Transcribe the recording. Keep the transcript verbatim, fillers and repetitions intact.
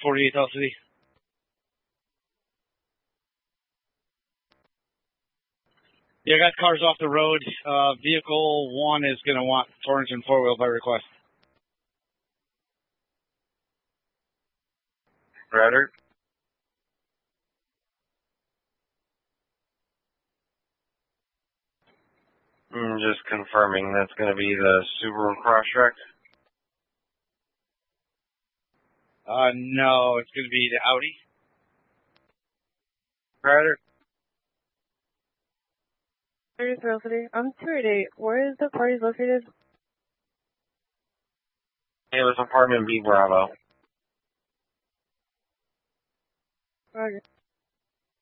forty-eight L C D. Yeah, I got cars off the road. Uh, vehicle one is going to want four-engine four-wheel by request. Roger. I'm just confirming that's going to be the Subaru Crosstrek. Uh, no, it's going to be the Audi. Roger. thirty-three L C D. I'm two eighty-eight. Where is the party located? It was apartment B Bravo. Roger.